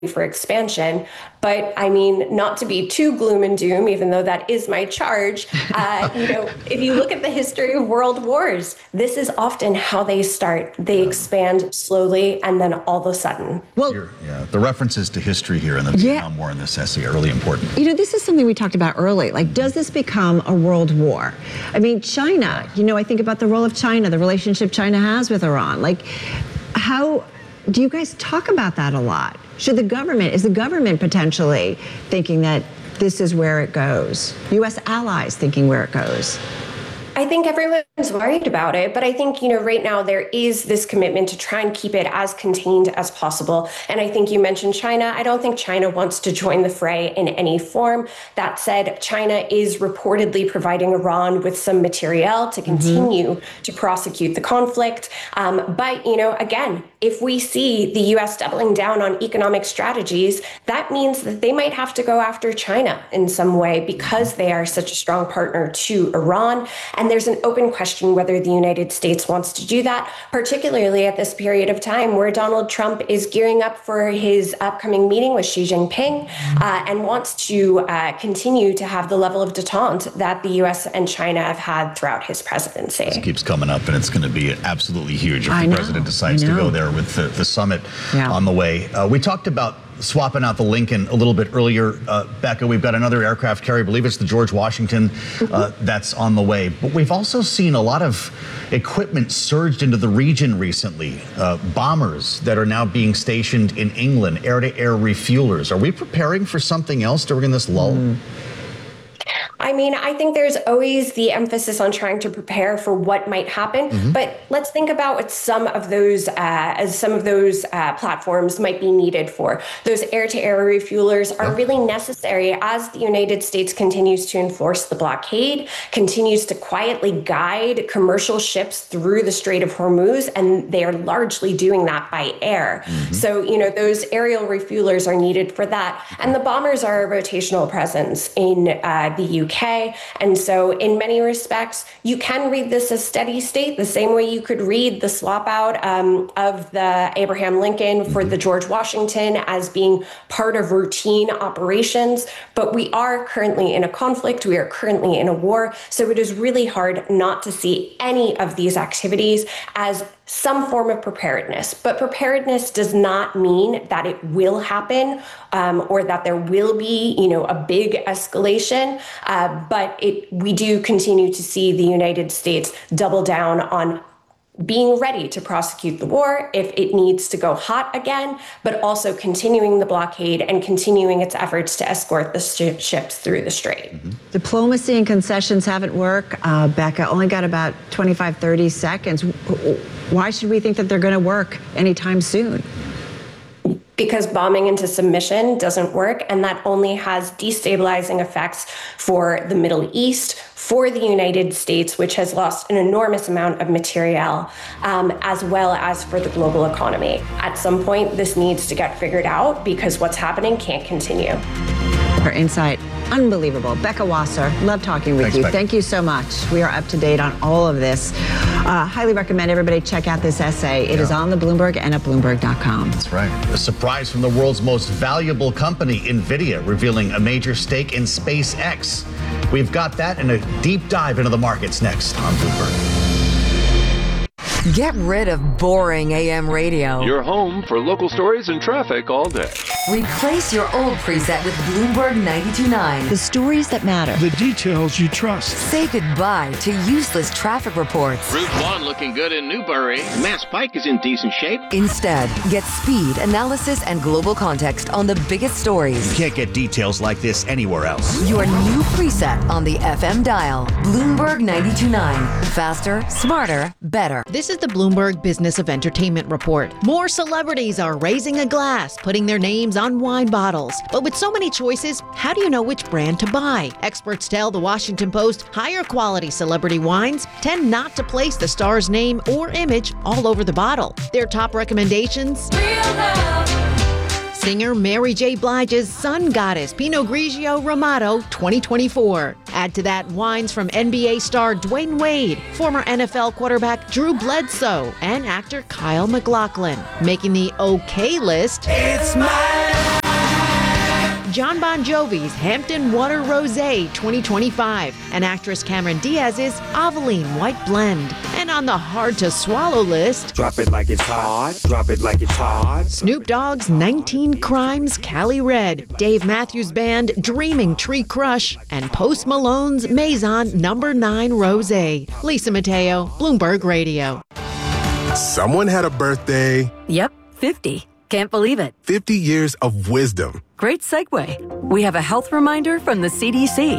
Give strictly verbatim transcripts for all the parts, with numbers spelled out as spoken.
for expansion. But I mean, not to be too gloom and doom, even though that is my charge, uh, you know, if you look at the history of world wars, this is often how they start. They expand slowly, and then all of a sudden. Well, yeah, the references to history here and the Vietnam yeah. War in this essay are really important. You know, this is something we talked about early. Like, does this become a world war? I mean, China, you know, I think about the role of China, the relationship China has with Iran. Like, how do you guys talk about that a lot? Should the government, is the government potentially thinking that this is where it goes? U S allies thinking where it goes? I think everyone's worried about it, but I think, you know, right now there is this commitment to try and keep it as contained as possible. And I think you mentioned China. I don't think China wants to join the fray in any form. That said, China is reportedly providing Iran with some material to continue mm-hmm. to prosecute the conflict. Um, but, you know, again, if we see the U S doubling down on economic strategies, that means that they might have to go after China in some way because they are such a strong partner to Iran. And there's an open question whether the United States wants to do that, particularly at this period of time where Donald Trump is gearing up for his upcoming meeting with Xi Jinping uh, and wants to uh, continue to have the level of detente that the U S and China have had throughout his presidency. This keeps coming up, and it's going to be absolutely huge if I the know, president decides to go there with the, the summit yeah. on the way. Uh, we talked about swapping out the Lincoln a little bit earlier. Uh, Becca, we've got another aircraft carrier. I believe it's the George Washington uh, that's on the way. But we've also seen a lot of equipment surged into the region recently. Uh, bombers that are now being stationed in England, air-to-air refuelers. Are we preparing for something else during this lull? Mm. I mean, I think there's always the emphasis on trying to prepare for what might happen. Mm-hmm. But let's think about what some of those, uh, as some of those uh, platforms might be needed for. Those air-to-air refuelers are yep. really necessary as the United States continues to enforce the blockade, continues to quietly guide commercial ships through the Strait of Hormuz, and they are largely doing that by air. Mm-hmm. So, you know, those aerial refuelers are needed for that. And the bombers are a rotational presence in uh, the U K. And so in many respects, you can read this as steady state, the same way you could read the swap out um, of the Abraham Lincoln for the George Washington as being part of routine operations. But we are currently in a conflict. We are currently in a war. So it is really hard not to see any of these activities as some form of preparedness. But preparedness does not mean that it will happen um, or that there will be, you know, a big escalation. Uh, but it, we do continue to see the United States double down on being ready to prosecute the war if it needs to go hot again, but also continuing the blockade and continuing its efforts to escort the sh- ships through the strait. Mm-hmm. Diplomacy and concessions haven't worked. Uh, Becca, only got about twenty-five, thirty seconds. Why should we think that they're going to work anytime soon? Because bombing into submission doesn't work, and that only has destabilizing effects for the Middle East, for the United States, which has lost an enormous amount of materiel, um, as well as for the global economy. At some point, this needs to get figured out because what's happening can't continue. Her insight, unbelievable. Becca Wasser, love talking with Thanks, you. Becca. Thank you so much. We are up to date on all of this. Uh, highly recommend everybody check out this essay. It yeah. is on the Bloomberg and at Bloomberg dot com. That's right. A surprise from the world's most valuable company, NVIDIA, revealing a major stake in SpaceX. We've got that and a deep dive into the markets next on Bloomberg. Get rid of boring A M radio. Your home for local stories and traffic all day. Replace your old preset with Bloomberg ninety-two point nine. The stories that matter. The details you trust. Say goodbye to useless traffic reports. Route one looking good in Newbury. Mass Pike is in decent shape. Instead, get speed, analysis, and global context on the biggest stories. You can't get details like this anywhere else. Your new preset on the F M dial. Bloomberg ninety-two point nine. Faster, smarter, better. This is the Bloomberg Business of Entertainment Report. More celebrities are raising a glass, putting their names on wine bottles. But with so many choices, how do you know which brand to buy? Experts tell the Washington Post higher quality celebrity wines tend not to place the star's name or image all over the bottle. Their top recommendations: Real Love, Singer Mary J. Blige's Sun Goddess Pinot Grigio Ramato twenty twenty-four. Add to that wines from N B A star Dwayne Wade, former N F L quarterback Drew Bledsoe, and actor Kyle MacLachlan. Making the okay list, it's my John Bon Jovi's Hampton Water Rosé twenty twenty-five, and actress Cameron Diaz's Aveline White Blend. And on the hard-to-swallow list, drop it like it's hot, drop it like it's hot. Snoop Dogg's nineteen Crimes Cali Red, Dave Matthews Band Dreaming Tree Crush, and Post Malone's Maison Number nine Rosé. Lisa Mateo, Bloomberg Radio. Someone had a birthday. Yep, fifty. Can't believe it. fifty years of wisdom. Great segue. We have a health reminder from the C D C.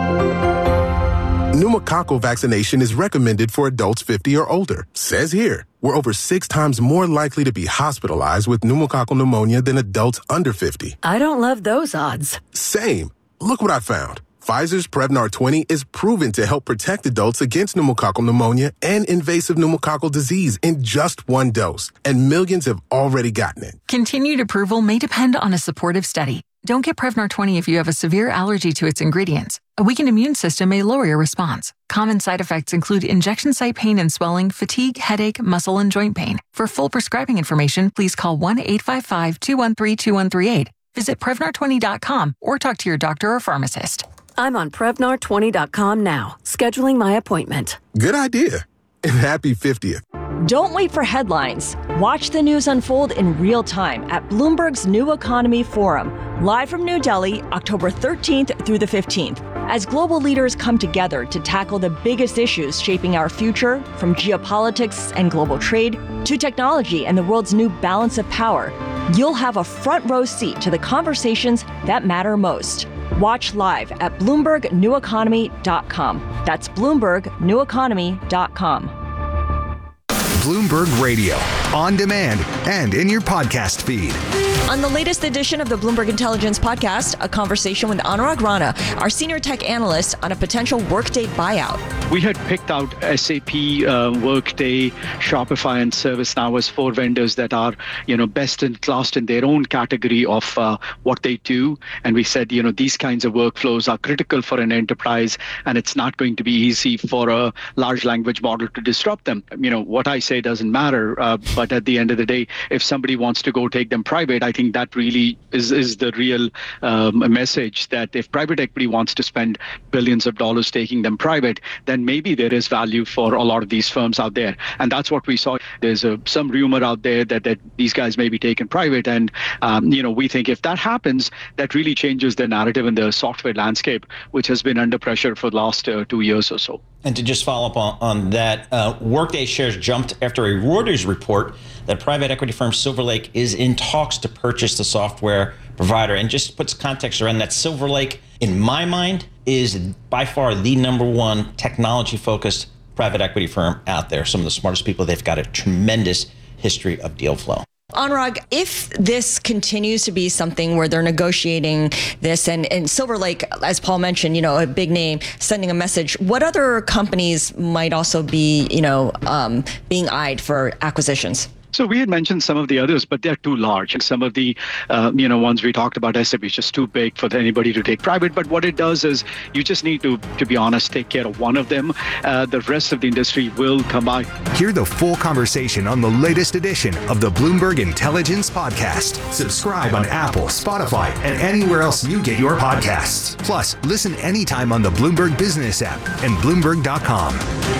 Pneumococcal vaccination is recommended for adults fifty or older. Says here, we're over six times more likely to be hospitalized with pneumococcal pneumonia than adults under fifty. I don't love those odds. Same. Look what I found. Pfizer's Prevnar twenty is proven to help protect adults against pneumococcal pneumonia and invasive pneumococcal disease in just one dose, and millions have already gotten it. Continued approval may depend on a supportive study. Don't get Prevnar twenty if you have a severe allergy to its ingredients. A weakened immune system may lower your response. Common side effects include injection site pain and swelling, fatigue, headache, muscle, and joint pain. For full prescribing information, please call one eight five five, two one three, two one three eight. Visit Prevnar twenty dot com or talk to your doctor or pharmacist. I'm on Prevnar twenty dot com now, scheduling my appointment. Good idea. And happy fiftieth. Don't wait for headlines. Watch the news unfold in real time at Bloomberg's New Economy Forum, live from New Delhi, October thirteenth through the fifteenth. As global leaders come together to tackle the biggest issues shaping our future, from geopolitics and global trade to technology and the world's new balance of power, you'll have a front row seat to the conversations that matter most. Watch live at Bloomberg New Economy dot com. That's Bloomberg New Economy dot com. Bloomberg Radio, on demand and in your podcast feed. On the latest edition of the Bloomberg Intelligence Podcast, a conversation with Anurag Rana, our senior tech analyst, on a potential Workday buyout. We had picked out S A P, uh, Workday, Shopify, and ServiceNow as four vendors that are, you know, best in class in their own category of uh, what they do. And we said, you know, these kinds of workflows are critical for an enterprise, and it's not going to be easy for a large language model to disrupt them. You know, what I say doesn't matter, uh, but at the end of the day, if somebody wants to go take them private, I think that really is, is the real um, message, that if private equity wants to spend billions of dollars taking them private, then maybe there is value for a lot of these firms out there. And that's what we saw. There's a, some rumor out there that, that these guys may be taken private. And, um, you know, we think if that happens, that really changes the narrative in the software landscape, which has been under pressure for the last uh, two years or so. And to just follow up on, on that, uh, Workday shares jumped after a Reuters report that private equity firm Silver Lake is in talks to purchase the software provider. And just puts context around that, Silver Lake, in my mind, is by far the number one technology-focused private equity firm out there. Some of the smartest people. They've got a tremendous history of deal flow. Anurag, if this continues to be something where they're negotiating this, and, and Silver Lake, as Paul mentioned, you know, a big name, sending a message, what other companies might also be, you know, um, being eyed for acquisitions? So we had mentioned some of the others, but they're too large. And some of the, uh, you know, ones we talked about, S A P is just too big for anybody to take private. But what it does is you just need to, to be honest, take care of one of them. Uh, the rest of the industry will come by. Hear the full conversation on the latest edition of the Bloomberg Intelligence Podcast. Subscribe on Apple, Spotify, and anywhere else you get your podcasts. Plus, listen anytime on the Bloomberg Business app and Bloomberg dot com.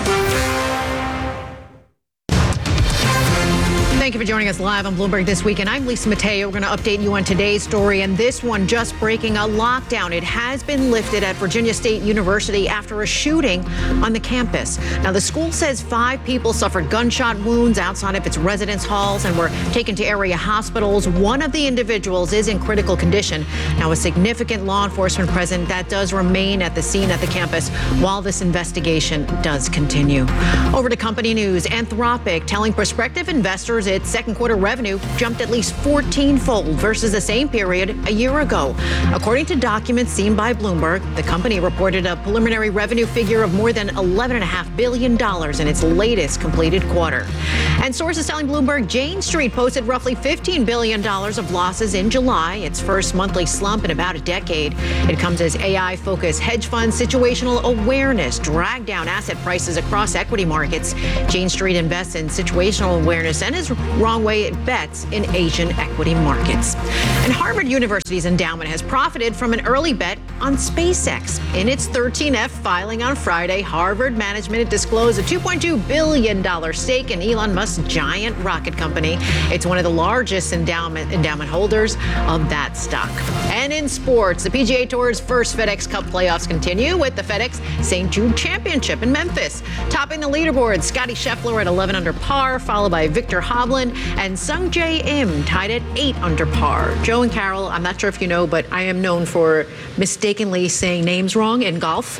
Thank you for joining us live on Bloomberg This Week. And I'm Lisa Mateo. We're going to update you on today's story. And this one just breaking, a lockdown. It has been lifted at Virginia State University after a shooting on the campus. Now, the school says five people suffered gunshot wounds outside of its residence halls and were taken to area hospitals. One of the individuals is in critical condition. Now, a significant law enforcement presence that does remain at the scene at the campus while this investigation does continue. Over to company news. Anthropic telling prospective investors it's its second quarter revenue jumped at least fourteen-fold versus the same period a year ago. According to documents seen by Bloomberg, the company reported a preliminary revenue figure of more than eleven point five billion dollars in its latest completed quarter. And sources telling Bloomberg Jane Street posted roughly fifteen billion dollars of losses in July, its first monthly slump in about a decade. It comes as A I-focused hedge fund situational awareness dragged down asset prices across equity markets. Jane Street invests in situational awareness and is wrong way it bets in Asian equity markets. And Harvard University's endowment has profited from an early bet on SpaceX. In its thirteen F filing on Friday, Harvard management disclosed a two point two billion dollars stake in Elon Musk's giant rocket company. It's one of the largest endowment endowment holders of that stock. And in sports, the P G A Tour's first FedEx Cup playoffs continue with the FedEx Saint Jude Championship in Memphis. Topping the leaderboard, Scotty Scheffler at eleven under par, followed by Victor Hovland, and Sung Jae Im tied at eight under par. Joe and Carol, I'm not sure if you know, but I am known for mistakenly saying names wrong in golf.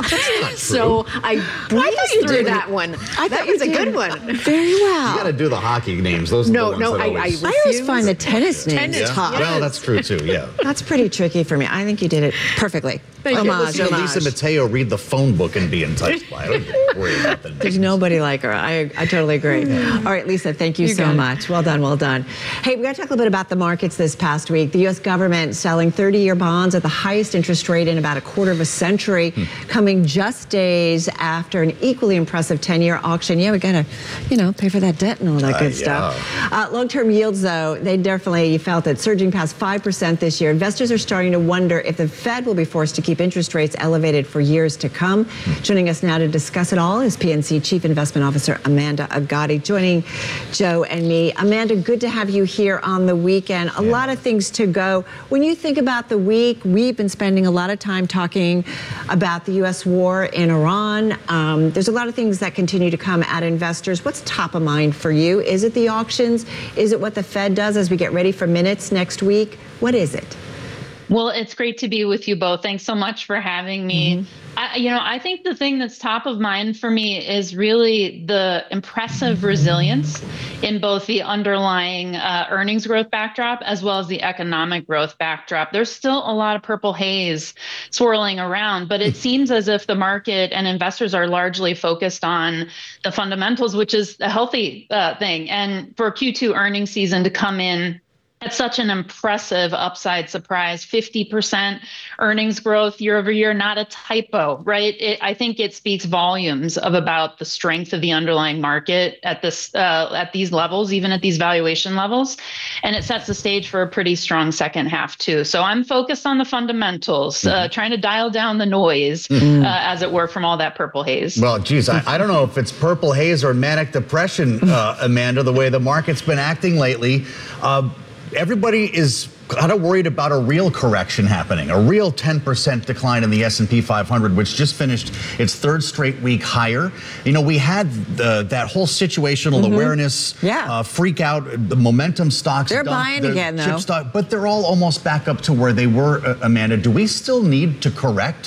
So I breezed through that one. I that was a good one. Very well. You got to do the hockey names. Those No, are the ones no, that I- always... I I always find the tennis names Tennis, tough. yes. Well, that's true too. Yeah. That's pretty tricky for me. I think you did it perfectly. Thank you. Homage, Listen to homage. Lisa Mateo read the phone book and be enticed by it. I don't get worried about the There's names. nobody like her. I, I totally agree. All right, Lisa, thank you, You so got it. much. Well done, well done. Hey, we got to talk a little bit about the markets this past week. The U S government selling thirty-year bonds at the highest interest rate in about a quarter of a century, coming just days after an equally impressive ten-year auction. Yeah, we got to, you know, pay for that debt and all that Uh, good yeah. stuff. Uh, long-term yields, though, they definitely felt it, surging past five percent this year. Investors are starting to wonder if the Fed will be forced to keep interest rates elevated for years to come. Joining us now to discuss it all is P N C Chief Investment Officer Amanda Agati, joining Joe and me. Amanda, good to have you here on the weekend. A lot of things to go. When you think about the week, we've been spending a lot of time talking about the U S war in Iran. Um, there's a lot of things that continue to come at investors. What's top of mind for you? Is it the auctions? Is it what the Fed does as we get ready for minutes next week? What is it? Well, it's great to be with you both. Thanks so much for having me. Mm-hmm. I, you know, I think the thing that's top of mind for me is really the impressive resilience in both the underlying uh, earnings growth backdrop as well as the economic growth backdrop. There's still a lot of purple haze swirling around, but it seems as if the market and investors are largely focused on the fundamentals, which is a healthy uh, thing. And for Q two earnings season to come in That's such an impressive upside surprise, fifty percent earnings growth year over year, not a typo, right? It, I think it speaks volumes of about the strength of the underlying market at this uh, at these levels, even at these valuation levels. And it sets the stage for a pretty strong second half too. So I'm focused on the fundamentals, mm-hmm. uh, trying to dial down the noise, mm-hmm. uh, as it were, from all that purple haze. Well, geez, I, I don't know if it's purple haze or manic depression, uh, Amanda, the way the market's been acting lately. Uh, Everybody is kind of worried about a real correction happening, a real ten percent decline in the S and P five hundred, which just finished its third straight week higher. You know, we had the, that whole situational mm-hmm. awareness yeah. uh, freak out, the momentum stocks. They're dump, buying the again, chip though. stock, but they're all almost back up to where they were, uh, Amanda. Do we still need to correct?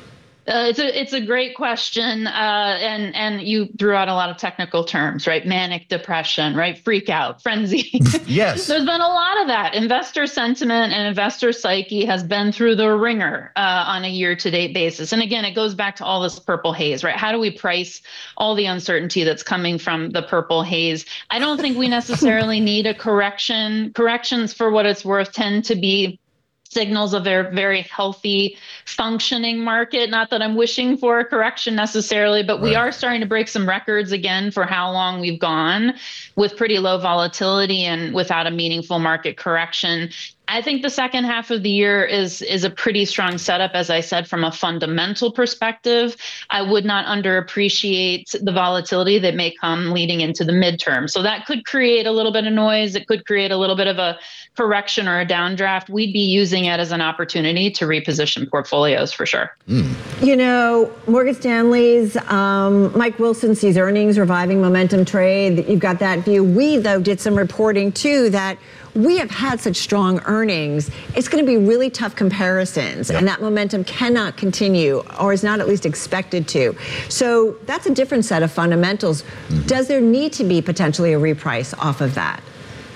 Uh, it's a it's a great question, uh, and and you threw out a lot of technical terms, right? Manic depression, right? Freak out, frenzy. Yes. There's been a lot of that. Investor sentiment and investor psyche has been through the ringer uh, on a year-to-date basis. And again, it goes back to all this purple haze, right? How do we price all the uncertainty that's coming from the purple haze? I don't think we necessarily need a correction. Corrections, for what it's worth, tend to be signals of a very healthy, functioning market. Not that I'm wishing for a correction necessarily, but we are starting to break some records again for how long we've gone with pretty low volatility and without a meaningful market correction. I think the second half of the year is is a pretty strong setup, as I said, from a fundamental perspective. I would not underappreciate the volatility that may come leading into the midterm. So that could create a little bit of noise. It could create a little bit of a correction or a downdraft. We'd be using it as an opportunity to reposition portfolios for sure. Mm. You know, Morgan Stanley's um, Mike Wilson sees earnings reviving momentum trade. You've got that view. We, though, did some reporting, too, that we have had such strong earnings. It's going to be really tough comparisons, yep. and that momentum cannot continue, or is not at least expected to. So that's a different set of fundamentals. Mm-hmm. Does there need to be potentially a reprice off of that?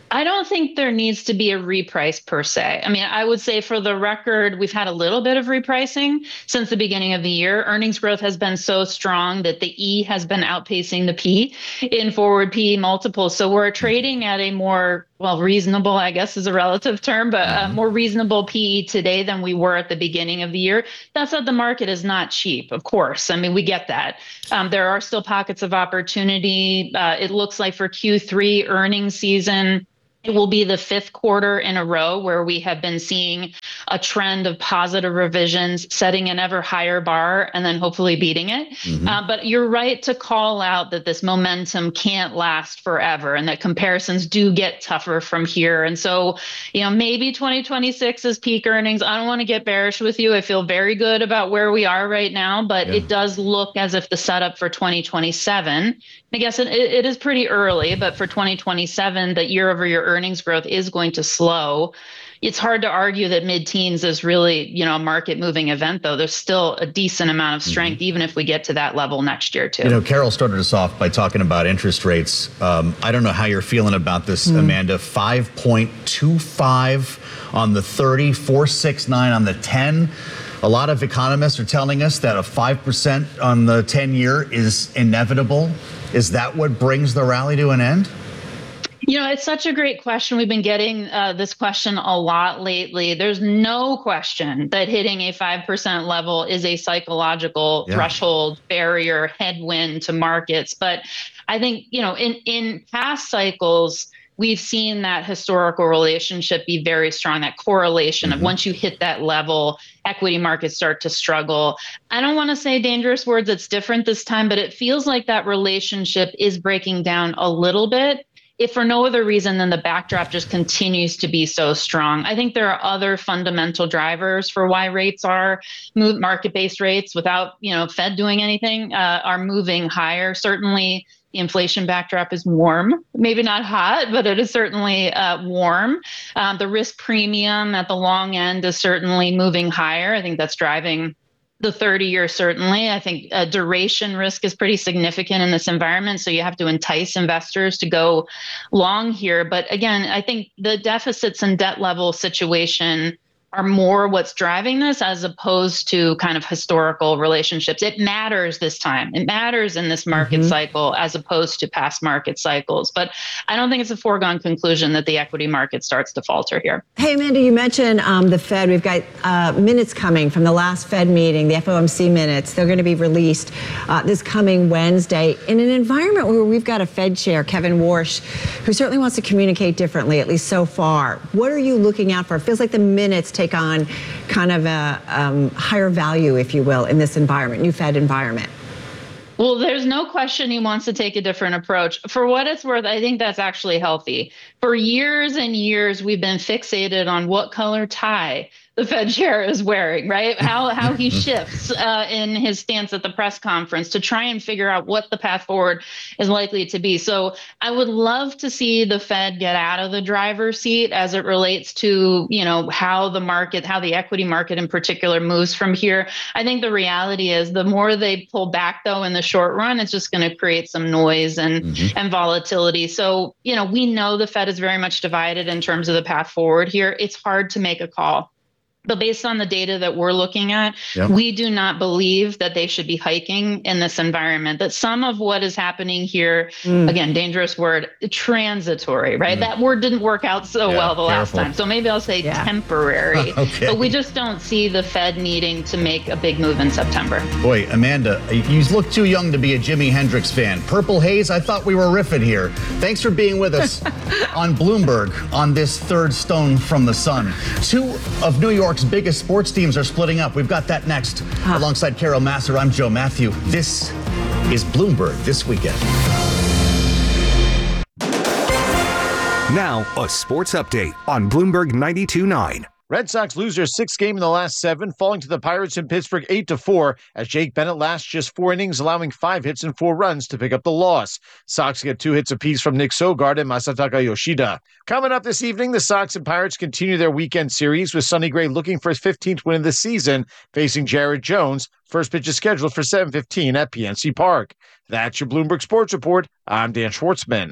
I don't think there needs to be a reprice per se. I mean, I would say for the record, we've had a little bit of repricing since the beginning of the year. Earnings growth has been so strong that the E has been outpacing the P in forward P E multiples. So we're trading at a more, well, reasonable, I guess is a relative term, but a more reasonable P E today than we were at the beginning of the year. That said, the market is not cheap, of course. I mean, we get that. Um, there are still pockets of opportunity. Uh, it looks like for Q three earnings season, it will be the fifth quarter in a row where we have been seeing a trend of positive revisions, setting an ever higher bar, and then hopefully beating it. Mm-hmm. Uh, but you're right to call out that this momentum can't last forever and that comparisons do get tougher from here. And so, you know, maybe twenty twenty-six is peak earnings. I don't want to get bearish with you. I feel very good about where we are right now, but yeah. It does look as if the setup for twenty twenty-seven, I guess it, it is pretty early, but for twenty twenty-seven, that year over year earnings growth is going to slow. It's hard to argue that mid-teens is really, you know, a market moving event, though. There's still a decent amount of strength, mm-hmm. even if we get to that level next year, too. You know, Carol started us off by talking about interest rates. Um, I don't know how you're feeling about this, mm. Amanda. five point two five on the thirty, four point six nine on the ten. A lot of economists are telling us that a five percent on the ten-year is inevitable. Is that what brings the rally to an end? You know, it's such a great question. We've been getting uh, this question a lot lately. There's no question that hitting a five percent level is a psychological yeah. threshold, barrier, headwind to markets. But I think, you know, in, in past cycles, we've seen that historical relationship be very strong, that correlation mm-hmm. of once you hit that level, equity markets start to struggle. I don't want to say dangerous words, it's different this time, but it feels like that relationship is breaking down a little bit, if for no other reason than the backdrop just continues to be so strong. I think there are other fundamental drivers for why rates are move market-based rates without, you know, Fed doing anything uh, are moving higher. Certainly, the inflation backdrop is warm, maybe not hot, but it is certainly uh, warm. Um, the risk premium at the long end is certainly moving higher. I think that's driving the thirty year, certainly. I think uh, duration risk is pretty significant in this environment. So you have to entice investors to go long here. But again, I think the deficits and debt level situation are more what's driving this as opposed to kind of historical relationships. It matters this time. It matters in this market mm-hmm. cycle as opposed to past market cycles. But I don't think it's a foregone conclusion that the equity market starts to falter here. Hey, Amanda, you mentioned um, the Fed. We've got uh, minutes coming from the last Fed meeting, the F O M C minutes. They're going to be released uh, this coming Wednesday in an environment where we've got a Fed chair, Kevin Warsh, who certainly wants to communicate differently, at least so far. What are you looking out for? It feels like the minutes take on kind of a um, higher value, if you will, in this environment, new Fed environment. Well, there's no question he wants to take a different approach. For what it's worth, I think that's actually healthy. For years and years, we've been fixated on what color tie the Fed chair is wearing, right? How how he shifts uh, in his stance at the press conference to try and figure out what the path forward is likely to be. So I would love to see the Fed get out of the driver's seat as it relates to, you know, how the market, how the equity market in particular moves from here. I think the reality is the more they pull back, though, in the short run, it's just going to create some noise and, mm-hmm. and volatility. So, you know, we know the Fed is very much divided in terms of the path forward here. It's hard to make a call. But based on the data that we're looking at, yep. we do not believe that they should be hiking in this environment, that some of what is happening here, mm. again, dangerous word, transitory, right? Mm. That word didn't work out so yeah, well the last careful. time. So maybe I'll say yeah. temporary. Okay. But we just don't see the Fed needing to make a big move in September. Boy, Amanda, you look too young to be a Jimi Hendrix fan. Purple Haze, I thought we were riffing here. Thanks for being with us on Bloomberg on this third stone from the sun. Two of New York York's biggest sports teams are splitting up. We've got that next. Huh. Alongside Carol Massar, I'm Joe Matthew. This is Bloomberg This Weekend. Now, a sports update on Bloomberg ninety-two point nine. Red Sox lose their sixth game in the last seven, falling to the Pirates in Pittsburgh eight to four, as Jake Bennett lasts just four innings, allowing five hits and four runs to pick up the loss. Sox get two hits apiece from Nick Sogard and Masataka Yoshida. Coming up this evening, the Sox and Pirates continue their weekend series, with Sonny Gray looking for his fifteenth win of the season, facing Jared Jones. First pitch is scheduled for seven fifteen at P N C Park. That's your Bloomberg Sports Report. I'm Dan Schwartzman.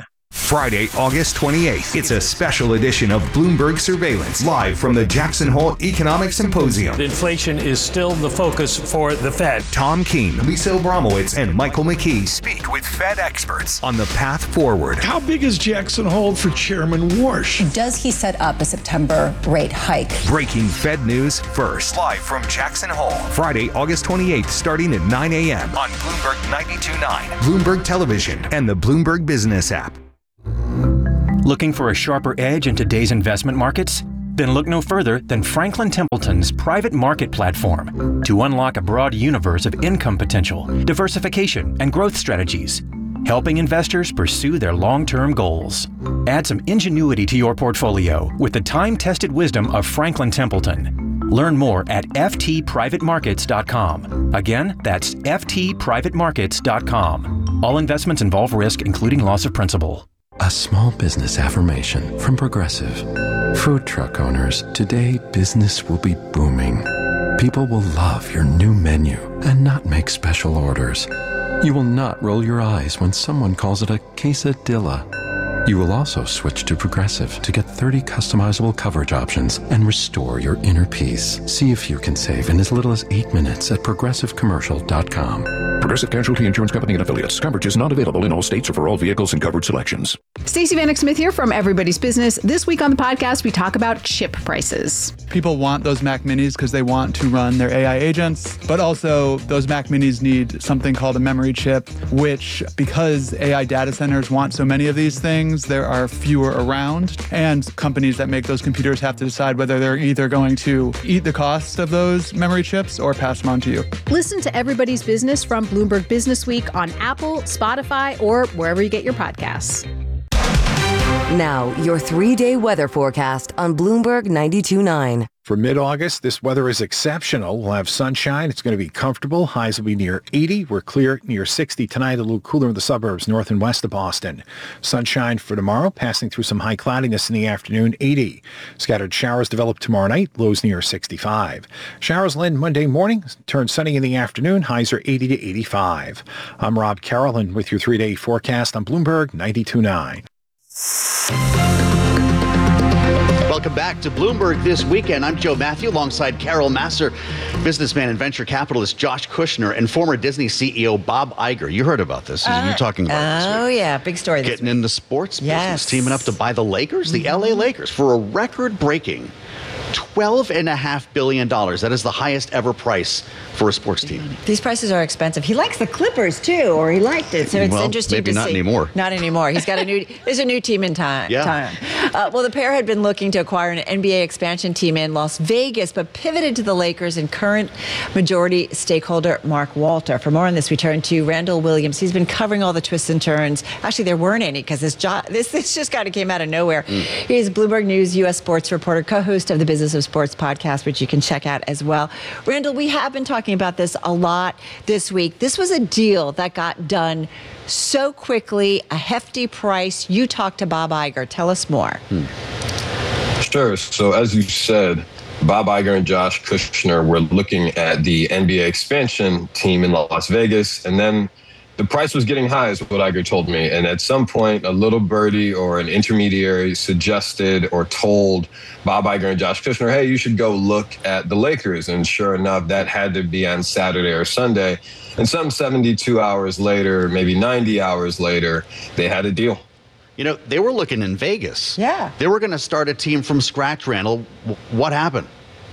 Friday, August twenty-eighth. It's a special edition of Bloomberg Surveillance, live from the Jackson Hole Economic Symposium. Inflation is still the focus for the Fed. Tom Keene, Lisa Abramowitz, and Michael McKee speak with Fed experts on the path forward. How big is Jackson Hole for Chairman Warsh? Does he set up a September rate hike? Breaking Fed news first. Live from Jackson Hole. Friday, August twenty-eighth, starting at nine a.m. on Bloomberg ninety-two point nine, Bloomberg Television, and the Bloomberg Business app. Looking for a sharper edge in today's investment markets? Then look no further than Franklin Templeton's private market platform to unlock a broad universe of income potential, diversification, and growth strategies, helping investors pursue their long-term goals. Add some ingenuity to your portfolio with the time-tested wisdom of Franklin Templeton. Learn more at f t private markets dot com. Again, that's f t private markets dot com. All investments involve risk, including loss of principal. A small business affirmation from Progressive. Food truck owners, today business will be booming. People will love your new menu and not make special orders. You will not roll your eyes when someone calls it a quesadilla. You will also switch to Progressive to get thirty customizable coverage options and restore your inner peace. See if you can save in as little as eight minutes at progressive commercial dot com. Progressive Casualty Insurance Company and Affiliates. Coverage is not available in all states or for all vehicles and coverage selections. Stacey Vanek Smith here from Everybody's Business. This week on the podcast, we talk about chip prices. People want those Mac Minis because they want to run their A I agents, but also those Mac Minis need something called a memory chip, which, because A I data centers want so many of these things, there are fewer around, and companies that make those computers have to decide whether they're either going to eat the cost of those memory chips or pass them on to you. Listen to Everybody's Business from Bloomberg Business Week on Apple, Spotify, or wherever you get your podcasts. Now, your three-day weather forecast on Bloomberg ninety-two point nine. For mid-August, this weather is exceptional. We'll have sunshine. It's going to be comfortable. Highs will be near eighty. We're clear near sixty tonight, a little cooler in the suburbs north and west of Boston. Sunshine for tomorrow, passing through some high cloudiness in the afternoon, eighty. Scattered showers develop tomorrow night, lows near sixty-five. Showers land Monday morning, turn sunny in the afternoon, highs are eighty to eighty-five. I'm Rob Carroll with your three-day forecast on Bloomberg ninety-two point nine. Welcome back to Bloomberg This Weekend. I'm Joe Matthew alongside Carol Masser, businessman and venture capitalist Josh Kushner, and former Disney C E O Bob Iger. You heard about this. Uh, You're talking about this. Oh, yeah. Big story. Getting this into sports yes. business, teaming up to buy the Lakers, the mm-hmm. L A Lakers, for a record-breaking twelve point five billion dollars. That is the highest ever price for a sports team. These prices are expensive. He likes the Clippers, too, or he liked it. So it's well, interesting maybe to not see. anymore. Not anymore. He's got a new, there's a new team in time. Yeah. time. Uh, well, the pair had been looking to acquire an N B A expansion team in Las Vegas, but pivoted to the Lakers and current majority stakeholder Mark Walter. For more on this, we turn to Randall Williams. He's been covering all the twists and turns. Actually, there weren't any because this, jo- this this just kind of came out of nowhere. Mm. He's Bloomberg News U S sports reporter, co-host of the Business of Sports podcast, which you can check out as well. Randall, we have been talking about this a lot this week. This was a deal that got done so quickly, a hefty price. You talked to Bob Iger. Tell us more. Hmm. Sure. So as you said, Bob Iger and Josh Kushner were looking at the N B A expansion team in Las Vegas, and then the price was getting high, is what Iger told me. And at some point, a little birdie or an intermediary suggested or told Bob Iger and Josh Kushner, hey, you should go look at the Lakers. And sure enough, that had to be on Saturday or Sunday. And some seventy-two hours later, maybe ninety hours later, they had a deal. You know, they were looking in Vegas. Yeah. They were going to start a team from scratch, Randall. What happened?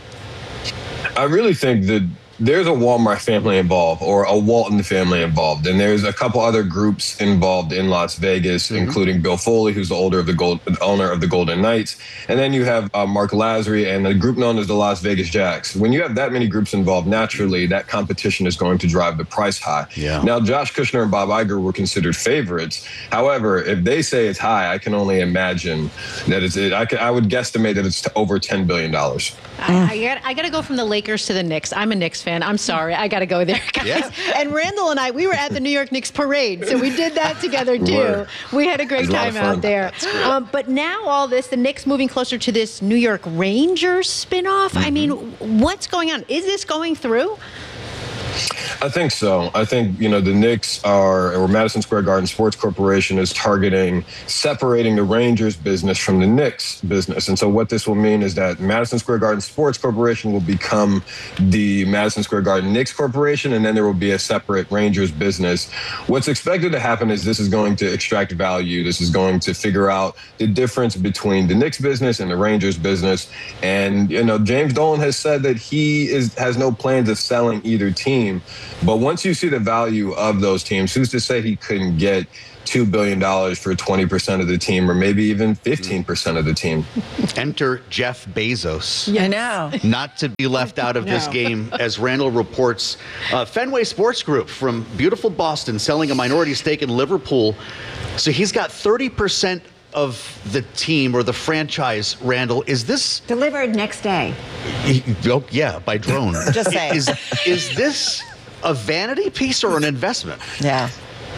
I really think that there's a Walmart family involved or a Walton family involved. And there's a couple other groups involved in Las Vegas, mm-hmm. including Bill Foley, who's the older of the gold, owner of the Golden Knights. And then you have uh, Mark Lazary and a group known as the Las Vegas Jacks. When you have that many groups involved, naturally, that competition is going to drive the price high. Yeah. Now, Josh Kushner and Bob Iger were considered favorites. However, if they say it's high, I can only imagine that it's, it, I, can, I would guesstimate that it's over ten billion dollars. I, I got I got to go from the Lakers to the Knicks. I'm a Knicks fan. I'm sorry. I got to go there, guys. Yeah. And Randall and I, we were at the New York Knicks parade, so we did that together too. Word. We had a great time out there. Um, but now all this, the Knicks moving closer to this New York Rangers spinoff. Mm-hmm. I mean, what's going on? Is this going through? I think so. I think, you know, the Knicks are, or Madison Square Garden Sports Corporation is targeting separating the Rangers business from the Knicks business. And so what this will mean is that Madison Square Garden Sports Corporation will become the Madison Square Garden Knicks Corporation, and then there will be a separate Rangers business. What's expected to happen is this is going to extract value. This is going to figure out the difference between the Knicks business and the Rangers business. And, you know, James Dolan has said that he is has no plans of selling either team. But once you see the value of those teams, who's to say he couldn't get two billion dollars for twenty percent of the team, or maybe even fifteen percent of the team? Enter Jeff Bezos. Yeah, I know. Not to be left out of this No. game, as Randall reports. Uh, Fenway Sports Group from beautiful Boston selling a minority stake in Liverpool. So he's got thirty percent of the team or the franchise, Randall. Is this delivered next day? Oh, yeah, by drone. Just saying. Is, is this a vanity piece or an investment? Yeah.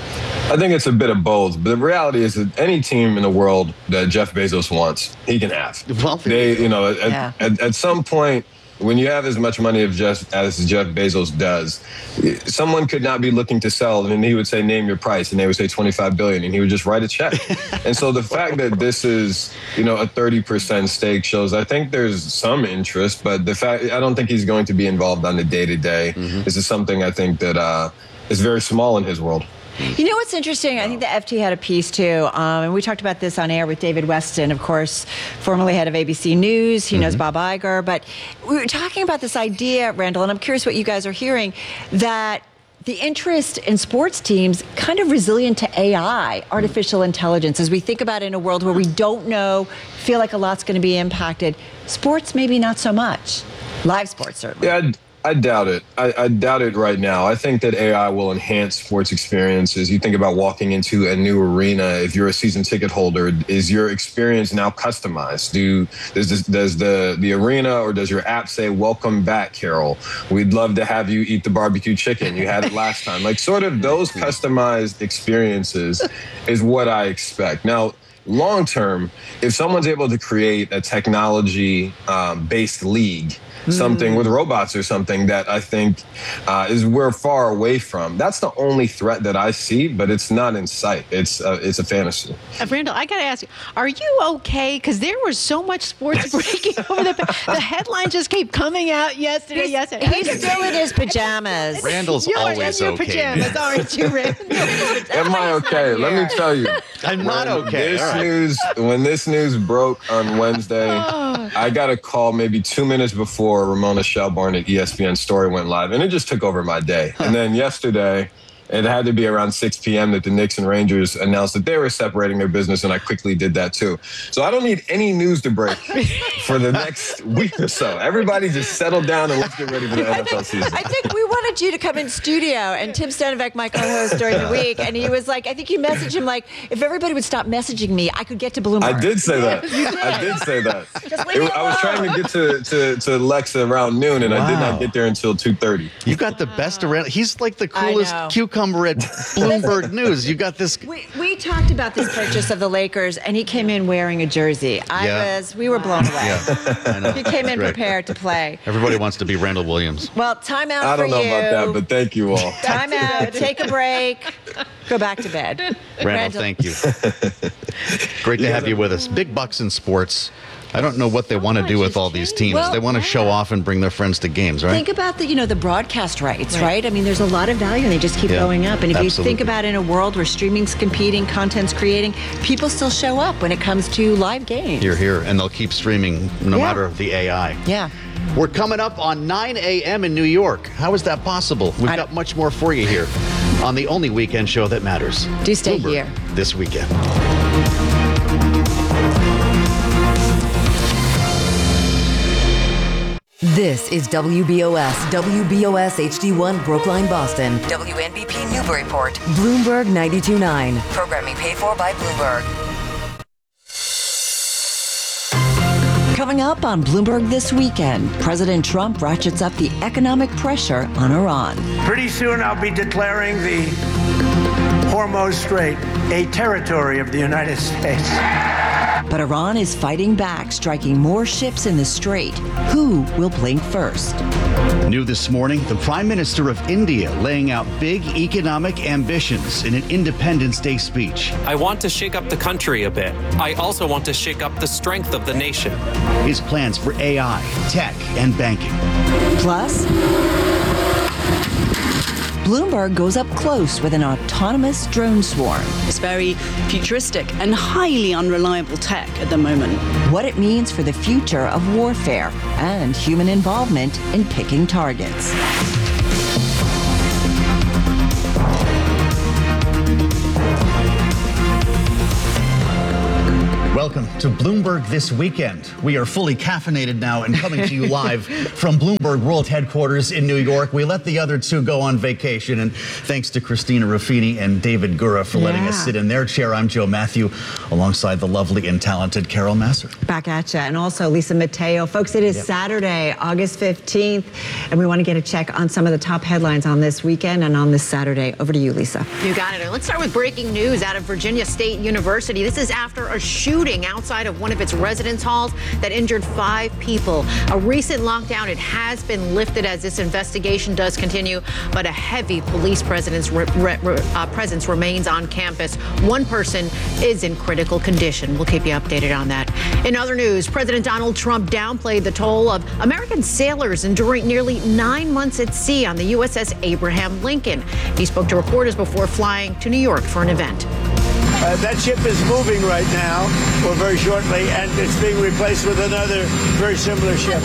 I think it's a bit of both, but the reality is that any team in the world that Jeff Bezos wants, he can have. Well, they, you know, at, Yeah. at, at some point, when you have as much money as Jeff, as Jeff Bezos does, someone could not be looking to sell, and he would say, "Name your price," and they would say twenty-five billion dollars, and he would just write a check. And so the fact that this is, you know, a thirty percent stake shows, I think there's some interest, but the fact, I don't think he's going to be involved on the day-to-day. This is something I think that uh, is very small in his world. You know what's interesting? I think the F T had a piece too, um, and we talked about this on air with David Weston, of course, formerly head of A B C News. He mm-hmm. knows Bob Iger, but we were talking about this idea, Randall, and I'm curious what you guys are hearing, that the interest in sports teams kind of resilient to A I, artificial intelligence, as we think about it in a world where we don't know, feel like a lot's going to be impacted. Sports, maybe not so much. Live sports, certainly. Yeah, I'd- I doubt it. I, I doubt it right now. I think that A I will enhance sports experiences. You think about walking into a new arena. If you're a season ticket holder, is your experience now customized? Do does this, does the the arena or does your app say "Welcome back, Carol"? We'd love to have you eat the barbecue chicken. You had it last time. Like sort of those customized experiences is what I expect. Now, long term, if someone's able to create a technology um, based league, something with robots or something that I think uh, is we're far away from. That's the only threat that I see, but it's not in sight. It's uh, it's a fantasy. Uh, Randall, I got to ask you, are you okay? Because there was so much sports breaking over the the headline just kept coming out yesterday. He's, yesterday. he's still in his pajamas. Randall's You're always in your okay. pajamas, aren't you, Randall? Am I okay? Let me tell you. I'm not When okay. This All right. news, when this news broke on Wednesday, I got a call maybe two minutes before Ramona Shelburne at E S P N Story went live, and it just took over my day. And then yesterday, it had to be around six p.m. that the Knicks and Rangers announced that they were separating their business, and I quickly did that too. So I don't need any news to break for the next week or so. Everybody just settle down and let's get ready for the N F L season. I think we wanted you to come in studio, and Tim Stenevec, my co-host during the week, and he was like, I think you messaged him like, if everybody would stop messaging me, I could get to Bloomberg. I did say that. You did. I did say that. Just leave It- me I was trying to get to, to, to Lexa around noon, and I did Wow. not get there until two thirty. You got the best around. He's like the I coolest know. cucumber at Bloomberg News. You got this. We, we talked about this purchase of the Lakers, and he came in wearing a jersey. I Yeah. was, we were blown away. Yeah, I know. He came in Great. prepared to play. Everybody wants to be Randall Williams. Well, time out I don't for know you. about that, but thank you all. Time out, take a break, go back to bed. Randall, thank you. Great to have you with us. Big bucks in sports. I don't know what they want to do with all these teams. Well, they want to show off and bring their friends to games, right? Think about the, you know, the broadcast rights, right? I mean, there's a lot of value, and they just keep Yeah, going up. And if you think absolutely. about it in a world where streaming's competing, content's creating, people still show up when it comes to live games. You're here, and they'll keep streaming no Yeah. matter the A I. Yeah. We're coming up on nine a.m. in New York. How is that possible? We've got much more for you here on the only weekend show that matters. Do stay Bloomberg here. This weekend. This is W B O S, W B O S H D one Brookline, Boston, W N B P Newburyport, Bloomberg ninety-two point nine. Programming paid for by Bloomberg. Coming up on Bloomberg This Weekend, President Trump ratchets up the economic pressure on Iran. Pretty soon I'll be declaring the Hormuz Strait a territory of the United States. But Iran is fighting back, striking more ships in the Strait. Who will blink first? New this morning, the Prime Minister of India laying out big economic ambitions in an Independence Day speech. I want to shake up the country a bit. I also want to shake up the strength of the nation. His plans for A I, tech, and banking. Plus, Bloomberg goes up close with an autonomous drone swarm. It's very futuristic and highly unreliable tech at the moment. What it means for the future of warfare and human involvement in picking targets. Welcome to Bloomberg This Weekend. We are fully caffeinated now and coming to you live from Bloomberg World Headquarters in New York. We let the other two go on vacation, and thanks to Christina Ruffini and David Gura for letting Yeah. us sit in their chair. I'm Joe Matthew, alongside the lovely and talented Carol Masser. Back at you. And also Lisa Mateo. Folks, it is Yep. Saturday, August fifteenth, and we want to get a check on some of the top headlines on this weekend and on this Saturday. Over to you, Lisa. You got it. Let's start with breaking news out of Virginia State University. This is after a shooting outside of one of its residence halls that injured five people. A recent lockdown, it has been lifted as this investigation does continue, but a heavy police presence, re, re, uh, presence remains on campus. One person is in critical condition. We'll keep you updated on that. In other news, President Donald Trump downplayed the toll of American sailors enduring nearly nine months at sea on the U S S Abraham Lincoln. He spoke to reporters before flying to New York for an event. Uh, that ship is moving right now, or very shortly, and it's being replaced with another very similar ship.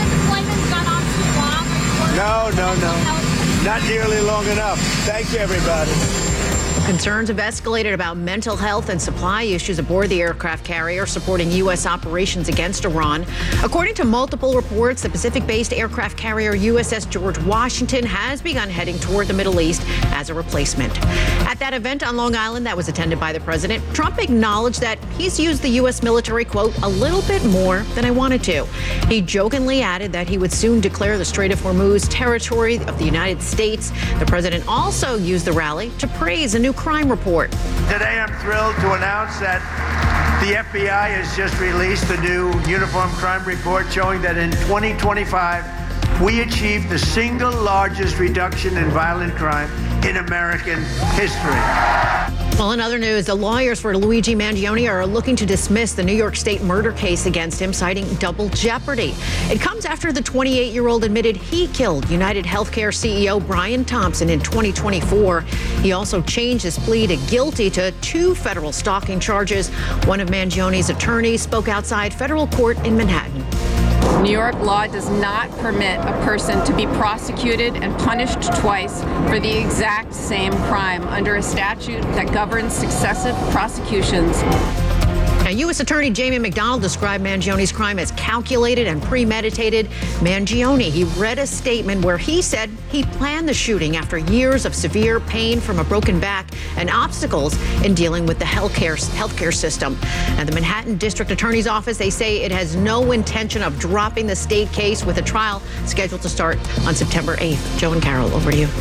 No, no, no. Not nearly long enough. Thank you, everybody. Concerns have escalated about mental health and supply issues aboard the aircraft carrier supporting U S operations against Iran. According to multiple reports, the Pacific-based aircraft carrier U S S George Washington has begun heading toward the Middle East as a replacement. At that event on Long Island that was attended by the president, Trump acknowledged that he's used the U S military, quote, a little bit more than I wanted to. He jokingly added that he would soon declare the Strait of Hormuz territory of the United States. The president also used the rally to praise a new crime report. Today, I'm thrilled to announce that the F B I has just released a new uniform crime report showing that in twenty twenty-five, we achieved the single largest reduction in violent crime in American history. Well, in other news, the lawyers for Luigi Mangione are looking to dismiss the New York State murder case against him, citing double jeopardy. It comes after the twenty-eight-year-old admitted he killed United Healthcare C E O Brian Thompson in twenty twenty-four. He also changed his plea to guilty to two federal stalking charges. One of Mangione's attorneys spoke outside federal court in Manhattan. New York law does not permit a person to be prosecuted and punished twice for the exact same crime under a statute that governs successive prosecutions. Now, U S Attorney Jamie McDonald described Mangione's crime as calculated and premeditated. Mangione, he read a statement where he said he planned the shooting after years of severe pain from a broken back and obstacles in dealing with the healthcare healthcare system. And the Manhattan District Attorney's Office, they say it has no intention of dropping the state case, with a trial scheduled to start on September eighth. Joe and Carol, over to you.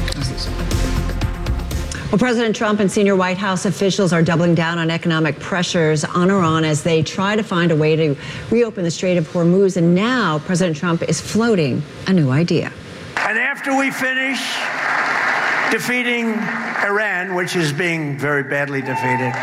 Well, President Trump and senior White House officials are doubling down on economic pressures on Iran as they try to find a way to reopen the Strait of Hormuz. And now President Trump is floating a new idea. And after we finish defeating Iran, which is being very badly defeated,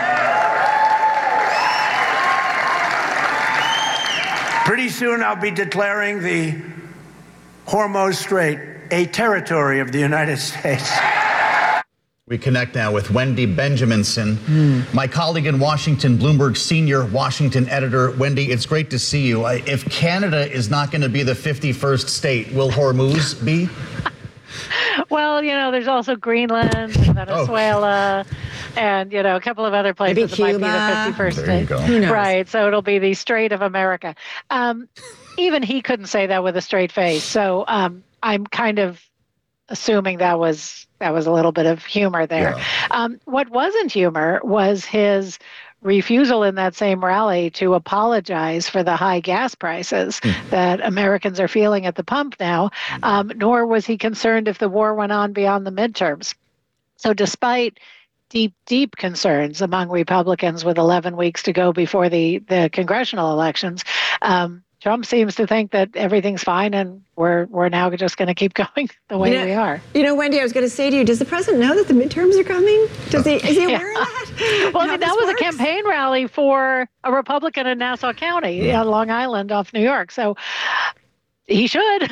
pretty soon I'll be declaring the Hormuz Strait a territory of the United States. We connect now with Wendy Benjaminson, mm. my colleague in Washington, Bloomberg senior Washington editor. Wendy, it's great to see you. If Canada is not going to be the fifty-first state, will Hormuz be? Well, you know, there's also Greenland, and Venezuela, oh. and, you know, a couple of other places that might be the fifty-first there state. You go. Who knows? Right, so it'll be the Strait of America. Um, even he couldn't say that with a straight face, so um, I'm kind of assuming that was that was a little bit of humor there. Yeah. Um, what wasn't humor was his refusal in that same rally to apologize for the high gas prices mm. that Americans are feeling at the pump now, um, nor was he concerned if the war went on beyond the midterms. So despite deep, deep concerns among Republicans with eleven weeks to go before the, the congressional elections. Um, Trump seems to think that everything's fine and we're we're now just going to keep going the way you know, we are. You know, Wendy, I was going to say to you, does the president know that the midterms are coming? Does he? Is he aware yeah. of that? Well, I mean, that was works? a campaign rally for a Republican in Nassau County, yeah. on Long Island off New York. So he should.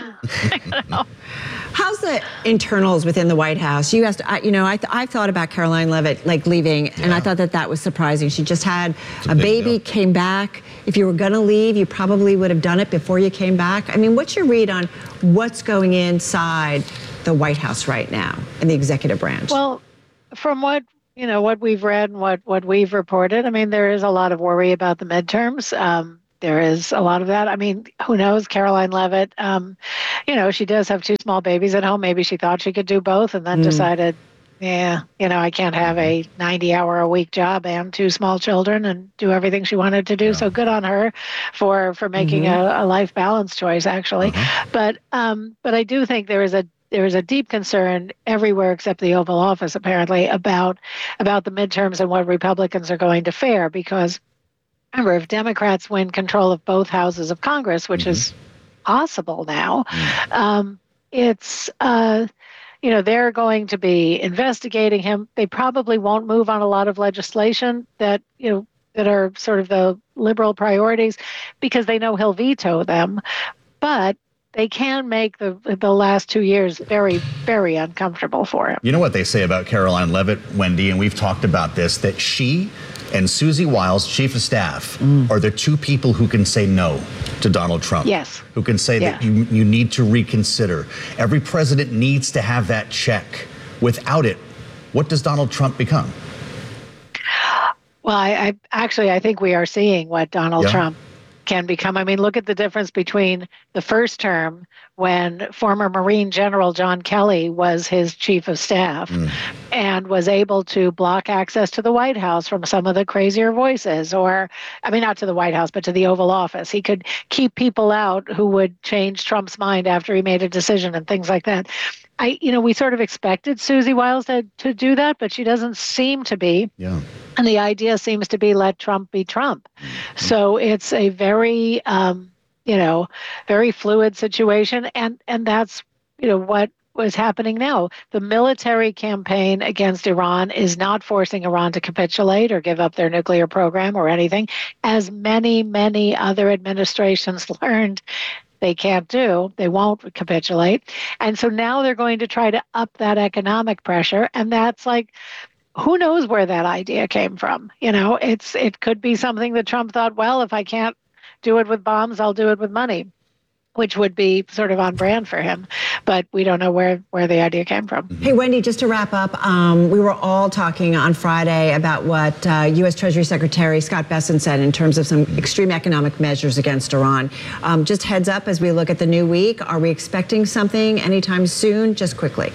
How's the internals within the White House? You asked, I, you know, I, th- I thought about Caroline Leavitt like leaving, yeah. and I thought that that was surprising. She just had a, a baby, deal. came back. If you were going to leave, you probably would have done it before you came back. I mean, what's your read on what's going inside the White House right now in the executive branch? Well, from what you know, what we've read and what what we've reported, I mean, there is a lot of worry about the midterms. Um, There is a lot of that. I mean, who knows? Caroline Leavitt, um, you know, she does have two small babies at home. Maybe she thought she could do both and then mm. decided, yeah, you know, I can't have a ninety hour a week job and two small children and do everything she wanted to do. Yeah. So good on her for, for making mm-hmm. a, a life balance choice, actually. Mm-hmm. But um, but I do think there is a there is a deep concern everywhere except the Oval Office, apparently, about about the midterms and what Republicans are going to fare, because remember, if Democrats win control of both houses of Congress, which mm-hmm. is possible now, mm-hmm. um, it's, uh, you know, they're going to be investigating him. They probably won't move on a lot of legislation that, you know, that are sort of the liberal priorities because they know he'll veto them. But they can make the the last two years very, very uncomfortable for him. You know what they say about Caroline Leavitt, Wendy, and we've talked about this, that she and Susie Wiles, chief of staff, mm. are the two people who can say no to Donald Trump. Yes. Who can say yeah. that you, you need to reconsider. Every president needs to have that check. Without it, what does Donald Trump become? Well, I, I actually, I think we are seeing what Donald yeah. Trump can become. I mean, look at the difference between the first term when former Marine General John Kelly was his chief of staff mm. and was able to block access to the White House from some of the crazier voices, or, I mean, not to the White House, but to the Oval Office. He could keep people out who would change Trump's mind after he made a decision and things like that. I, you know, we sort of expected Susie Wiles to, to do that, but she doesn't seem to be. Yeah. And the idea seems to be let Trump be Trump. Mm-hmm. So it's a very, um, you know, very fluid situation. And, and that's, you know, what was happening now. The military campaign against Iran is not forcing Iran to capitulate or give up their nuclear program or anything, as many, many other administrations learned they can't do. They won't capitulate. And so now they're going to try to up that economic pressure. And that's like, who knows where that idea came from? You know, it's it could be something that Trump thought, well, if I can't do it with bombs, I'll do it with money, which would be sort of on brand for him. But we don't know where, where the idea came from. Hey, Wendy, just to wrap up, um, we were all talking on Friday about what uh, U S Treasury Secretary Scott Bessent said in terms of some extreme economic measures against Iran. Um, just heads up as we look at the new week, are we expecting something anytime soon? Just quickly.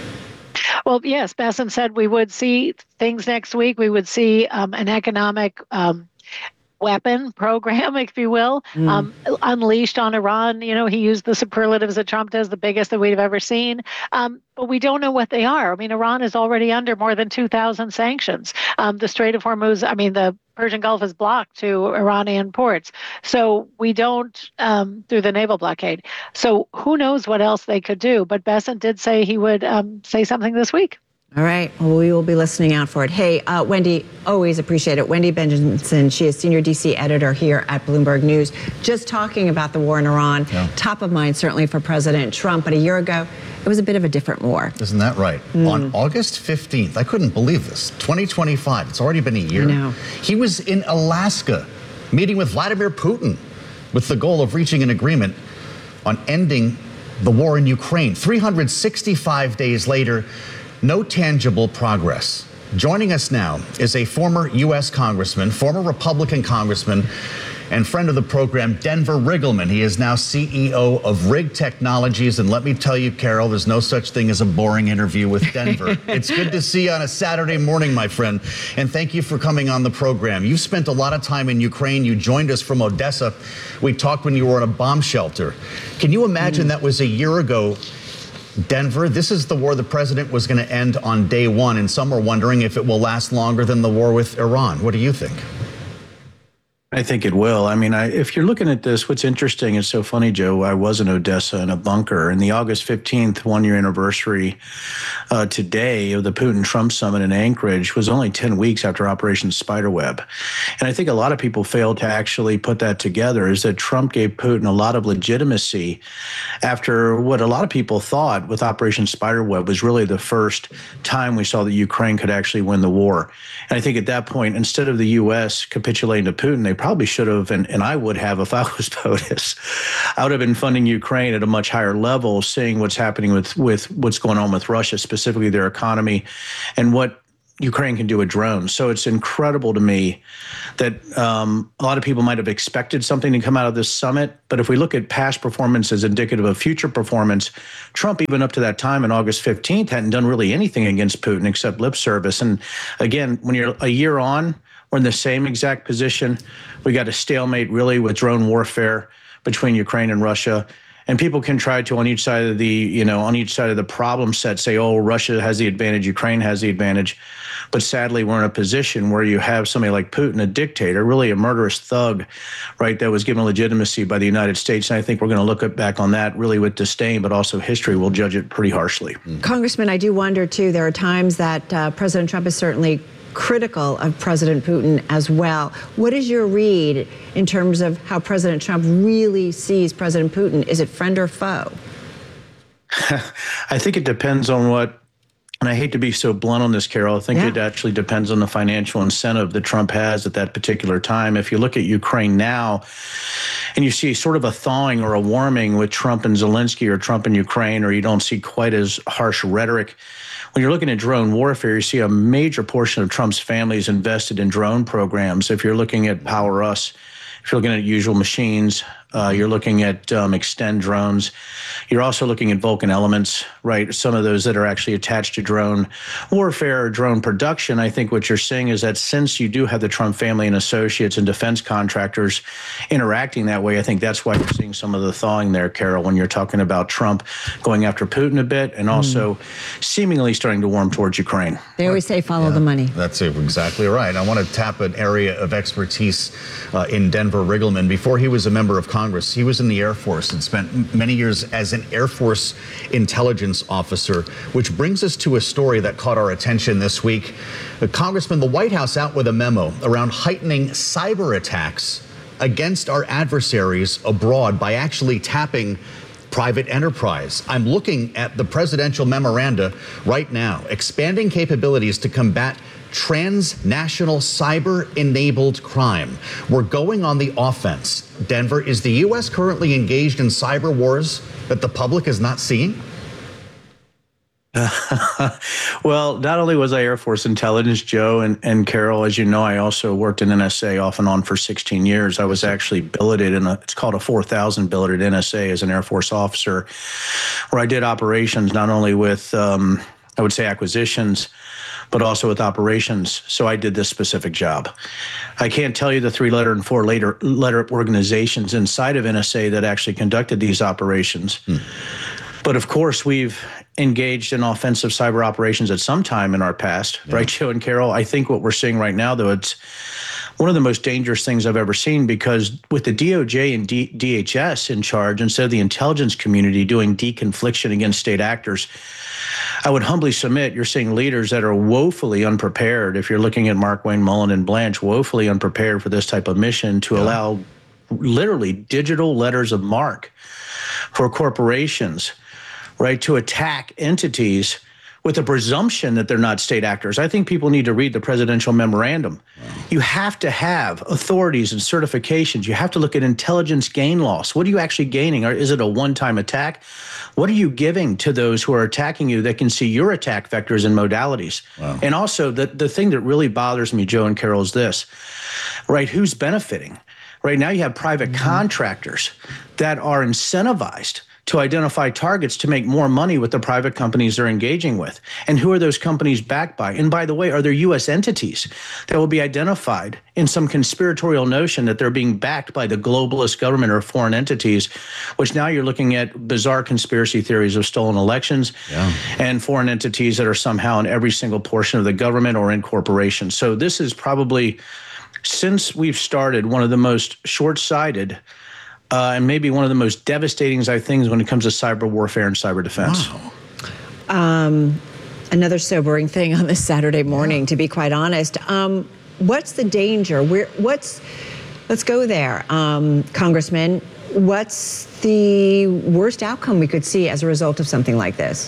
Well, yes, Bessent said we would see things next week. We would see um, an economic um, weapon program, if you will, mm. um, unleashed on Iran. You know, he used the superlatives that Trump does, the biggest that we've ever seen. Um, but we don't know what they are. I mean, Iran is already under more than two thousand sanctions. Um, the Strait of Hormuz, I mean, the Persian Gulf is blocked to Iranian ports. So we don't, um, through the naval blockade. So who knows what else they could do. But Bessent did say he would um, say something this week. All right. Well, we will be listening out for it. Hey, uh, Wendy, always appreciate it. Wendy Benjamin, she is senior D C editor here at Bloomberg News. Just talking about the war in Iran, yeah. top of mind certainly for President Trump. But a year ago, it was a bit of a different war. Isn't that right? Mm. On August fifteenth, I couldn't believe this, twenty twenty-five, it's already been a year. I know. He was in Alaska meeting with Vladimir Putin with the goal of reaching an agreement on ending the war in Ukraine. three hundred sixty-five days later, no tangible progress. Joining us now is a former U S congressman, former Republican congressman, and friend of the program, Denver Riggleman. He is now C E O of Rig Technologies. And let me tell you, Carol, there's no such thing as a boring interview with Denver. It's good to see you on a Saturday morning, my friend. And thank you for coming on the program. You've spent a lot of time in Ukraine. You joined us from Odessa. We talked when you were in a bomb shelter. Can you imagine mm. that was a year ago? Denver, this is the war the president was going to end on day one, and some are wondering if it will last longer than the war with Iran. What do you think? I think it will. I mean, I, if you're looking at this, what's interesting, it's so funny, Joe, I was in Odessa in a bunker, and the August fifteenth one-year anniversary uh, today of the Putin-Trump summit in Anchorage was only ten weeks after Operation Spiderweb. And I think a lot of people failed to actually put that together, is that Trump gave Putin a lot of legitimacy after what a lot of people thought with Operation Spiderweb was really the first time we saw that Ukraine could actually win the war. And I think at that point, instead of the U S capitulating to Putin, they probably should have, and, and I would have if I was POTUS, I would have been funding Ukraine at a much higher level, seeing what's happening with, with what's going on with Russia, specifically their economy, and what Ukraine can do with drones. So it's incredible to me that um, a lot of people might have expected something to come out of this summit. But if we look at past performance as indicative of future performance, Trump, even up to that time on August fifteenth, hadn't done really anything against Putin except lip service. And again, when you're a year on, we're in the same exact position. We got a stalemate really with drone warfare between Ukraine and Russia. And people can try to, on each side of the, you know, on each side of the problem set, say, oh, Russia has the advantage, Ukraine has the advantage. But sadly, we're in a position where you have somebody like Putin, a dictator, really a murderous thug, right, that was given legitimacy by the United States. And I think we're going to look at, back on that really with disdain, but also history will judge it pretty harshly. Congressman, I do wonder, too, there are times that uh, President Trump is certainly critical of President Putin as well. What is your read in terms of how President Trump really sees President Putin? Is it friend or foe? I think it depends on what, and I hate to be so blunt on this, Carol, I think yeah. it actually depends on the financial incentive that Trump has at that particular time. If you look at Ukraine now, and you see sort of a thawing or a warming with Trump and Zelensky or Trump and Ukraine, or you don't see quite as harsh rhetoric. When you're looking at drone warfare, you see a major portion of Trump's family is invested in drone programs. If you're looking at Power Us, if you're looking at Usual Machines, uh, you're looking at um, Extend drones. You're also looking at Vulcan Elements, right? Some of those that are actually attached to drone warfare or drone production. I think what you're seeing is that since you do have the Trump family and associates and defense contractors interacting that way, I think that's why you're seeing some of the thawing there, Carol, when you're talking about Trump going after Putin a bit and also mm. seemingly starting to warm towards Ukraine. They always say follow yeah, the money. That's exactly right. I want to tap an area of expertise uh, in Denver Riggleman. Before he was a member of Congress, he was in the Air Force and spent many years as an Air Force intelligence officer, which brings us to a story that caught our attention this week. Uh, Congressman, the White House out with a memo around heightening cyber attacks against our adversaries abroad by actually tapping private enterprise. I'm looking at the presidential memoranda right now, expanding capabilities to combat transnational cyber-enabled crime. We're going on the offense. Denver, is the U S currently engaged in cyber wars that the public is not seeing? Well, not only was I Air Force intelligence, Joe and, and Carol, as you know, I also worked in N S A off and on for sixteen years. I was actually billeted in a, it's called a four thousand billeted N S A as an Air Force officer, where I did operations not only with, um, I would say acquisitions, but also with operations. So I did this specific job. I can't tell you the three letter and four letter, letter organizations inside of N S A that actually conducted these operations. Hmm. But of course, we've engaged in offensive cyber operations at some time in our past, yeah. right, Joe and Carol? I think what we're seeing right now, though, it's one of the most dangerous things I've ever seen, because with the D O J and D- DHS in charge, instead of the intelligence community doing deconfliction against state actors, I would humbly submit you're seeing leaders that are woefully unprepared. If you're looking at Mark Wayne Mullen and Blanche, woefully unprepared for this type of mission to yeah. allow literally digital letters of marque for corporations, right, to attack entities with a presumption that they're not state actors. I think people need to read the presidential memorandum. Wow. You have to have authorities and certifications. You have to look at intelligence gain loss. What are you actually gaining? Or is it a one-time attack? What are you giving to those who are attacking you that can see your attack vectors and modalities? Wow. And also, the, the thing that really bothers me, Joe and Carol, is this, right? Who's benefiting? Right now you have private mm-hmm. contractors that are incentivized to identify targets to make more money with the private companies they're engaging with. And who are those companies backed by? And by the way, are there U S entities that will be identified in some conspiratorial notion that they're being backed by the globalist government or foreign entities, which now you're looking at bizarre conspiracy theories of stolen elections yeah. and foreign entities that are somehow in every single portion of the government or in corporations. So this is probably, since we've started, one of the most short-sighted Uh, and maybe one of the most devastating I things when it comes to cyber warfare and cyber defense. Wow. Um, another sobering thing on this Saturday morning, yeah. to be quite honest. Um, what's the danger? Where? What's? Let's go there, um, Congressman. What's the worst outcome we could see as a result of something like this?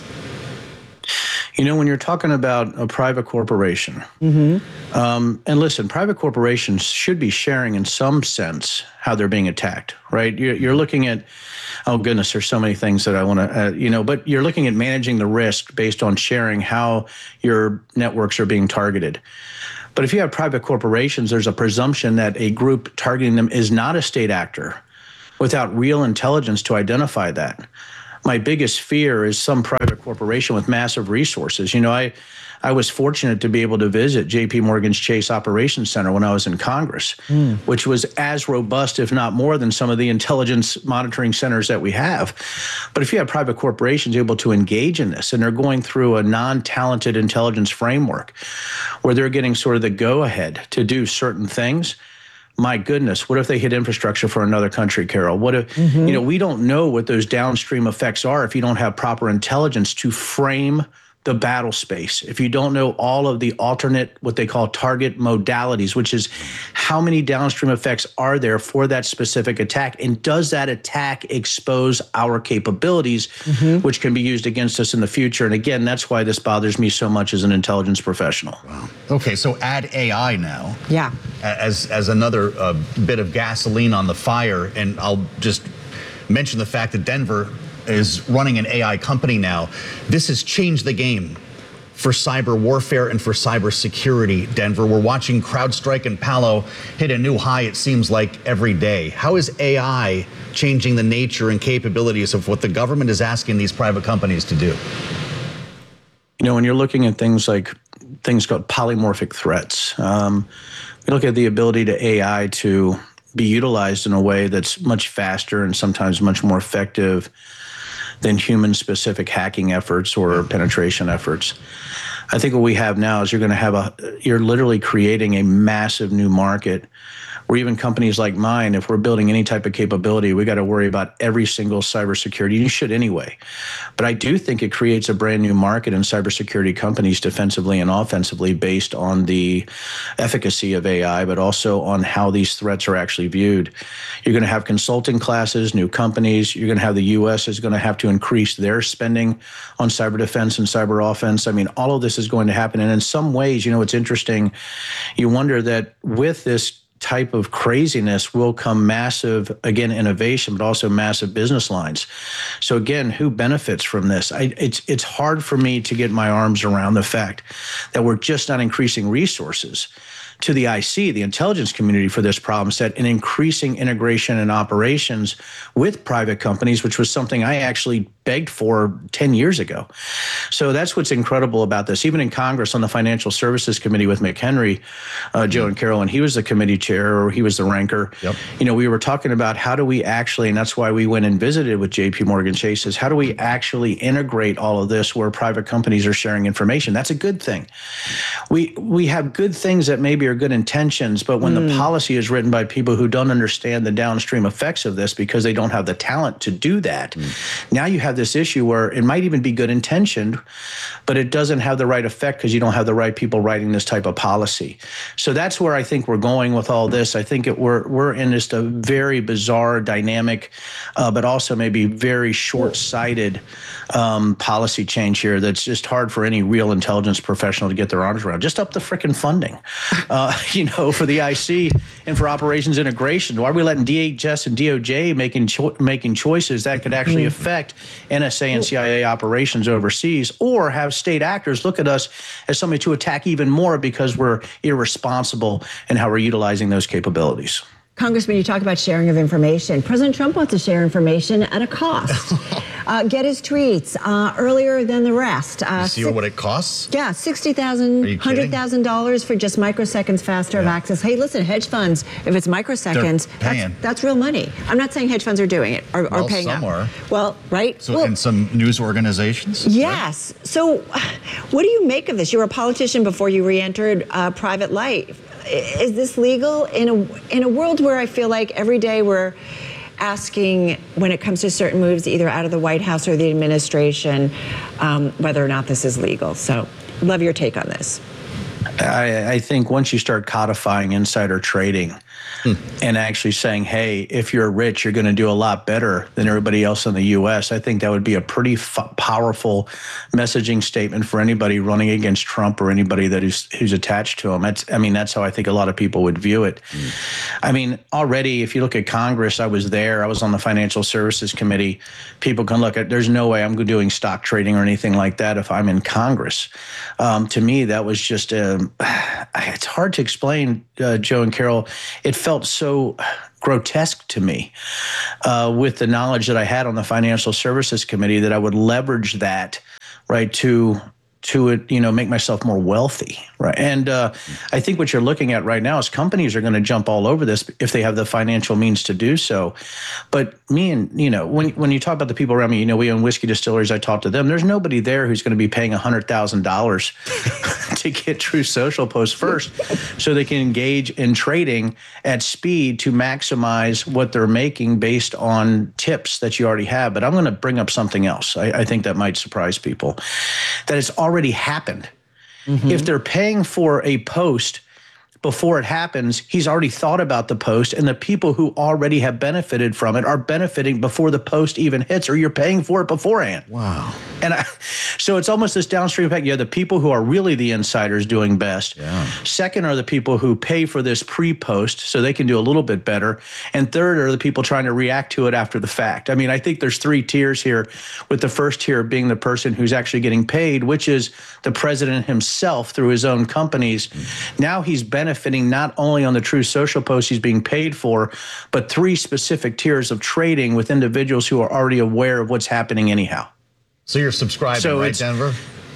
You know, when you're talking about a private corporation, mm-hmm. um, and listen, private corporations should be sharing in some sense how they're being attacked, right? You're, you're looking at, oh goodness, there's so many things that I want to, uh, you know, but you're looking at managing the risk based on sharing how your networks are being targeted. But if you have private corporations, there's a presumption that a group targeting them is not a state actor without real intelligence to identify that. My biggest fear is some private corporation with massive resources. You know, I, I was fortunate to be able to visit J P Morgan's Chase Operations Center when I was in Congress, mm. which was as robust, if not more, than some of the intelligence monitoring centers that we have. But if you have private corporations able to engage in this and they're going through a non-talented intelligence framework where they're getting sort of the go-ahead to do certain things, my goodness, what if they hit infrastructure for another country, Carol? What if, mm-hmm. you know, we don't know what those downstream effects are if you don't have proper intelligence to frame the battle space. If you don't know all of the alternate, what they call target modalities, which is how many downstream effects are there for that specific attack? And does that attack expose our capabilities, mm-hmm. which can be used against us in the future? And again, that's why this bothers me so much as an intelligence professional. Wow. Okay, so add A I now. Yeah. As, as another uh, bit of gasoline on the fire. And I'll just mention the fact that Denver is running an A I company now. This has changed the game for cyber warfare and for cyber security, Denver. We're watching CrowdStrike and Palo hit a new high, it seems like, every day. How is A I changing the nature and capabilities of what the government is asking these private companies to do? You know, when you're looking at things like things called polymorphic threats, um, you look at the ability to A I to be utilized in a way that's much faster and sometimes much more effective than human-specific hacking efforts or penetration efforts. I think what we have now is you're going to have a, you're literally creating a massive new market where even companies like mine, if we're building any type of capability, we got to worry about every single cybersecurity. You should anyway. But I do think it creates a brand new market in cybersecurity companies defensively and offensively based on the efficacy of A I, but also on how these threats are actually viewed. You're going to have consulting classes, new companies. You're going to have the U S is going to have to increase their spending on cyber defense and cyber offense. I mean, all of this is going to happen. And in some ways, you know, it's interesting. You wonder that with this type of craziness will come massive, again, innovation, but also massive business lines. So again, who benefits from this? I, it's it's hard for me to get my arms around the fact that we're just not increasing resources to the I C, the intelligence community, for this problem set, and increasing integration and operations with private companies, which was something I actually begged for ten years ago. So that's what's incredible about this. Even in Congress on the Financial Services Committee with McHenry, uh, Joe and Carol, and he was the committee chair, or he was the ranker. Yep. You know, we were talking about how do we actually, and that's why we went and visited with J P Morgan Chase, is how do we actually integrate all of this where private companies are sharing information? That's a good thing. We we have good things that maybe are good intentions, but when mm. the policy is written by people who don't understand the downstream effects of this because they don't have the talent to do that, mm. now you have this issue where it might even be good intentioned, but it doesn't have the right effect because you don't have the right people writing this type of policy. So that's where I think we're going with all this. I think it, we're we're in just a very bizarre dynamic, uh, but also maybe very short-sighted um, policy change here that's just hard for any real intelligence professional to get their arms around. Just up the frickin' funding. Uh, you know, for the I C and for operations integration. Why are we letting D H S and D O J making cho- making choices that could actually mm. affect N S A and C I A operations overseas, or have state actors look at us as somebody to attack even more because we're irresponsible in how we're utilizing those capabilities? Congressman, you talk about sharing of information. President Trump wants to share information at a cost. uh, get his tweets uh, earlier than the rest. Uh, you see six, what it costs? Yeah, sixty thousand dollars, one hundred thousand dollars for just microseconds faster yeah. of access. Hey, listen, hedge funds, if it's microseconds, that's, that's real money. I'm not saying hedge funds are doing it or, well, or paying some up. are. Well, right? So well, in some news organizations? Yes. Right? So what do you make of this? You were a politician before you re-entered uh, private life. Is this legal in a in a world where I feel like every day we're asking, when it comes to certain moves, either out of the White House or the administration, um, whether or not this is legal? So, love your take on this. I, I think once you start codifying insider trading hmm. and actually saying, hey, if you're rich, you're going to do a lot better than everybody else in the U S, I think that would be a pretty f- powerful messaging statement for anybody running against Trump or anybody that is who's attached to him. That's, I mean, that's how I think a lot of people would view it. Hmm. I mean, already, if you look at Congress, I was there. I was on the Financial Services Committee. People can look at, there's no way I'm doing stock trading or anything like that if I'm in Congress. Um, to me, that was just a it's hard to explain, uh, Joe and Carol. It felt so grotesque to me uh, with the knowledge that I had on the Financial Services Committee that I would leverage that, right, to to it, you know, make myself more wealthy, right? And uh, I think what you're looking at right now is companies are going to jump all over this if they have the financial means to do so. But me and, you know, when when you talk about the people around me, you know, we own whiskey distilleries, I talk to them. There's nobody there who's going to be paying one hundred thousand dollars to get True Social posts first so they can engage in trading at speed to maximize what they're making based on tips that you already have. But I'm going to bring up something else. I, I think that might surprise people, that it's already happened. Mm-hmm. If they're paying for a post before it happens, he's already thought about the post, and the people who already have benefited from it are benefiting before the post even hits, or you're paying for it beforehand. Wow. And I, so it's almost this downstream effect. You have the people who are really the insiders doing best. Yeah. Second are the people who pay for this pre-post so they can do a little bit better. And third are the people trying to react to it after the fact. I mean, I think there's three tiers here, with the first tier being the person who's actually getting paid, which is the president himself through his own companies. Mm-hmm. Now he's benefiting not only on the True Social posts he's being paid for, but three specific tiers of trading with individuals who are already aware of what's happening anyhow. So you're subscribing, so right, Denver?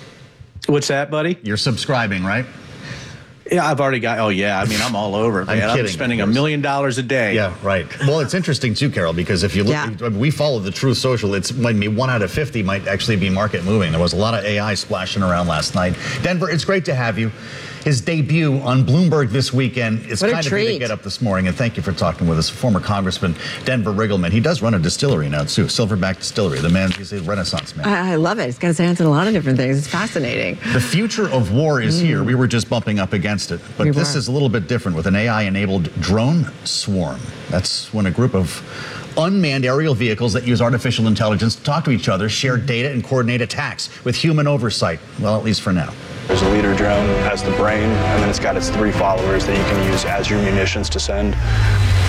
What's that, buddy? You're subscribing, right? Yeah, I've already got, oh yeah, I mean, I'm all over it, man. I'm, I'm spending a million dollars a day. Yeah, right. Well, it's interesting too, Carol, because if you look, yeah. we follow the True Social, it's might be one out of fifty might actually be market moving. There was a lot of A I splashing around last night. Denver, it's great to have you. His debut on Bloomberg this weekend. It's kind of me to get up this morning, and thank you for talking with us. Former Congressman Denver Riggleman. He does run a distillery now, too, Silverback Distillery. The man, he's a Renaissance man. I, I love it. He's got his hands in a lot of different things. It's fascinating. The future of war is mm. here. We were just bumping up against it. But we this were. is a little bit different with an A I-enabled drone swarm. That's when a group of unmanned aerial vehicles that use artificial intelligence to talk to each other, share data, and coordinate attacks with human oversight. Well, at least for now. There's a leader drone, has the brain, and then it's got its three followers that you can use as your munitions to send.